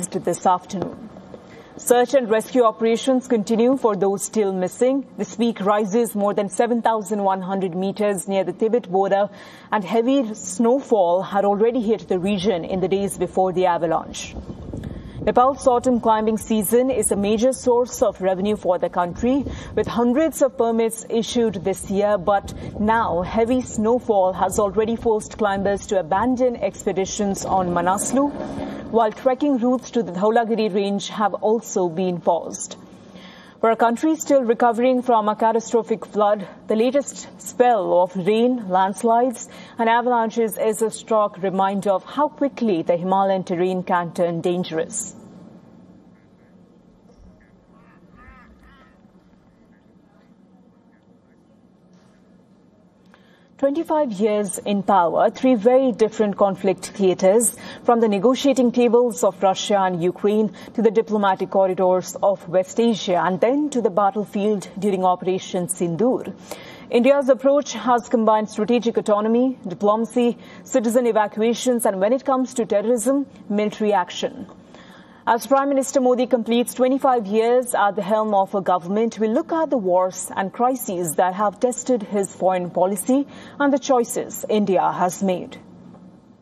released this afternoon. Search and rescue operations continue for those still missing. This peak rises more than 7,100 meters near the Tibet border, and heavy snowfall had already hit the region in the days before the avalanche. Nepal's autumn climbing season is a major source of revenue for the country, with hundreds of permits issued this year. But now heavy snowfall has already forced climbers to abandon expeditions on Manaslu, while trekking routes to the Dhaulagiri range have also been paused. For a country still recovering from a catastrophic flood, the latest spell of rain, landslides and avalanches is a stark reminder of how quickly the Himalayan terrain can turn dangerous. "25 years in power, three very different conflict theatres, from the negotiating tables of Russia and Ukraine to the diplomatic corridors of West Asia and then to the battlefield during Operation Sindoor. India's approach has combined strategic autonomy, diplomacy, citizen evacuations and, when it comes to terrorism, military action. As Prime Minister Modi completes 25 years at the helm of a government, we'll look at the wars and crises that have tested his foreign policy and the choices India has made.